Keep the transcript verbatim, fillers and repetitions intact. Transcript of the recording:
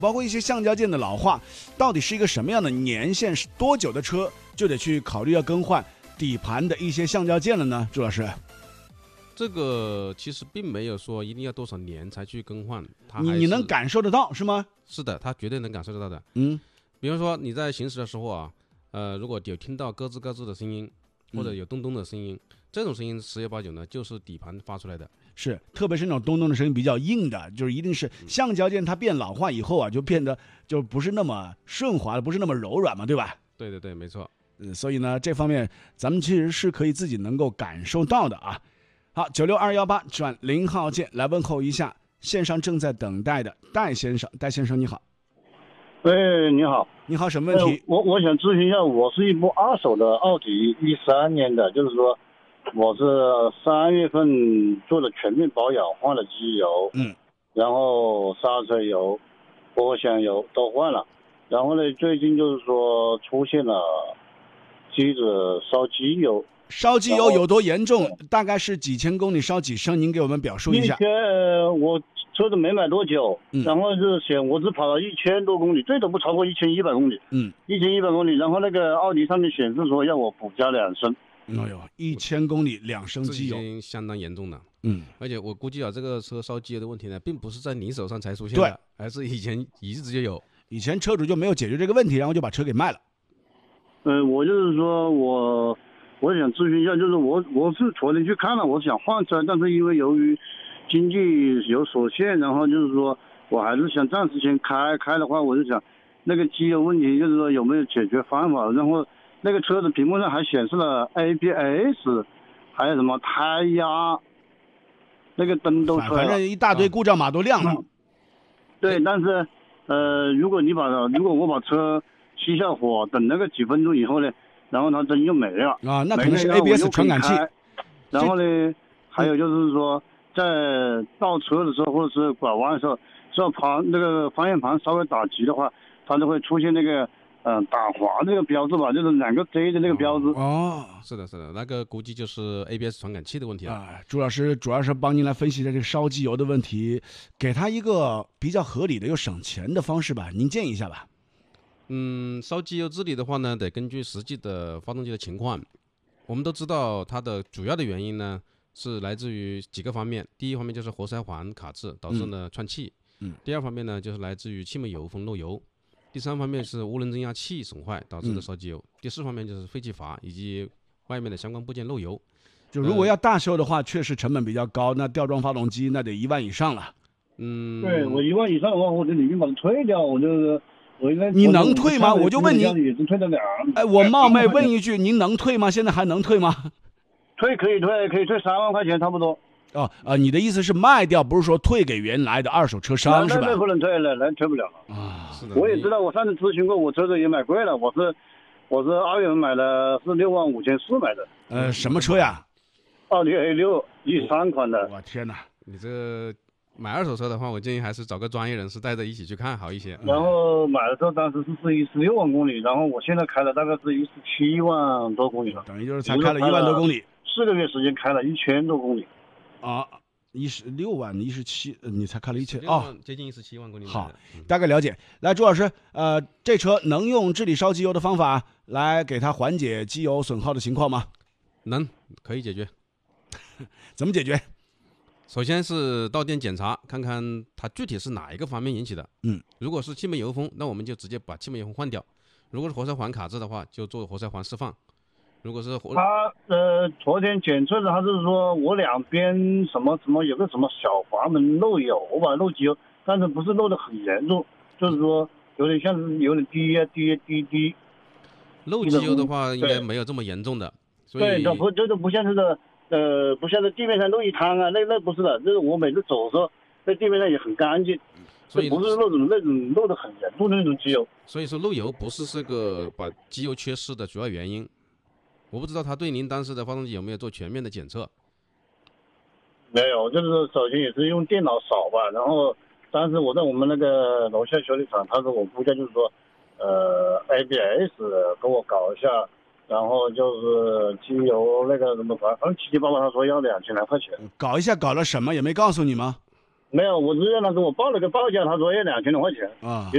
包括一些橡胶件的老化，到底是一个什么样的年限，是多久的车就得去考虑要更换底盘的一些橡胶件了呢？朱老师， 这个其实并没有说一定要多少年才去更换，它你你能感受得到是吗？ 是的，它绝对能感受得到的。 嗯， 比方说你在行驶的时候啊，呃，如果有听到咯吱咯吱的声音，或者有咚咚的声音，嗯、这种声音十有八九呢就是底盘发出来的。 是，特别是那种咚咚的声音比较硬的，就是一定是橡胶件它变老化以后啊，就变得就不是那么顺滑了，不是那么柔软嘛，对吧？ 对对对，没错。 嗯，所以呢，这方面咱们其实是可以自己能够感受到的啊。好，九六二幺八转零号键来问候一下线上正在等待的戴先生。戴先生你好。 喂，你好。 你好，什么问题？ 呃、我我想咨询一下，我是一部二手的奥迪，一三年的，就是说我是三月份做了全面保养，换了机油， 嗯， 然后刹车油、波箱油都换了，然后呢，最近就是说出现了机子烧机油。 烧机油有多严重？大概是几千公里烧几升？您给我们表述一下。 一千，我车子没买多久，嗯、然后就是想我只跑了一千多公里，最多不超过一千一百公里。 嗯， 一千一百公里，然后那个奥迪上面显示说要我补加两升。 哎呦，一千公里两升机油， 已经相当严重了。 嗯， 而且我估计啊，这个车烧机油的问题呢，并不是在你手上才出现的，而是以前一直就有。 以前车主就没有解决这个问题，然后就把车给卖了。 呃，我就是说我。我想咨询一下，就是我我是昨天去看了，我想换车，但是因为由于经济有所限，然后就是说我还是想暂时先开开的话，我就想那个机油问题，就是说有没有解决方法？然后那个车子屏幕上还显示了 A B S， 还有什么胎压，那个灯都出来了， 反正一大堆故障码都亮了。 嗯、对，但是呃，如果你把如果我把车熄下火，等那个几分钟以后呢？然后它灯又没了啊，那可能是 A B S 传感器。 然后呢，还有就是说，在倒车的时候或者是拐弯的时候，只要盘那个方向盘稍微打急的话，它就会出现那个嗯、呃、打滑这个标志吧，就是两个 J 的那个标志。 哦， 是的，是的，那个估计就是 A B S 传感器的问题了。 啊，朱老师主要是帮您来分析一下这个烧机油的问题，给他一个比较合理的又省钱的方式吧，您建议一下吧。 嗯，烧机油治理的话呢，得根据实际的发动机的情况。我们都知道它的主要的原因呢，是来自于几个方面。第一方面就是活塞环卡滞，导致呢串气。 嗯。 第二方面呢，就是来自于气门油封漏油。第三方面是涡轮增压器损坏导致的烧机油。嗯、第四方面就是废气阀以及外面的相关部件漏油。 就如果要大修的话，呃、确实成本比较高，那吊装发动机那得一万以上了。 嗯， 对我一万以上的话，我就宁愿把它退掉，我就是。 你能退吗？我就问你，哎，我冒昧问一句，您能退吗？现在还能退吗？ 退可以退，可以退三万块钱差不多。 哦，啊，你的意思是卖掉，不是说退给原来的二手车商是吧？ 那不能退了，那退不了了啊。 是的， 我也知道，我上次咨询过，我车子也买贵了，我是我是二月份买的，是六万五千四买的。 呃，什么车呀？ 奥迪 A 六一三款的。 我天哪， 你这。买二手车的话，我建议还是找个专业人士带着一起去看好一些。 然后买的时候当时是是一十六万公里，然后我现在开了大概是一十七万多公里了， 等于就是才开了一万多公里， 四个月时间开了一千多公里。 啊，一十六万，一十七，你才开了一千哦， 接近一十七万公里。 好，大概了解。来，朱老师，呃，这车能用治理烧机油的方法来给它缓解机油损耗的情况吗？ 能，可以解决。 怎么解决？ 首先是到店检查，看看它具体是哪一个方面引起的。 嗯， 如果是气门油封，那我们就直接把气门油封换掉；如果是活塞环卡滞的话，就做活塞环释放。如果是活他呃，昨天检测的，他是说我两边什么什么有个什么小阀门漏油吧，漏机油，但是不是漏得很严重，就是说有点像是有点滴呀滴呀滴滴。 漏机油的话，应该没有这么严重的。所以对，这不这都不像是的。呃，不像在地面上漏一滩啊，那那不是的，这是我每次走的时候，在地面上也很干净， 所以不是那种那种漏得很严重的那种机油。 所以说漏油不是这个把机油缺失的主要原因。我不知道他对您当时的发动机有没有做全面的检测？ 没有，就是首先也是用电脑扫吧，然后当时我在我们那个楼下修理厂，他说我估计就是说，呃 ，A B S 给我搞一下。然后就是机油那个什么，反正七七八八，他说要两千来块钱。 搞一下搞了什么也没告诉你吗？ 没有，我只是让他给我报了个报价，他说要两千多块钱。 啊。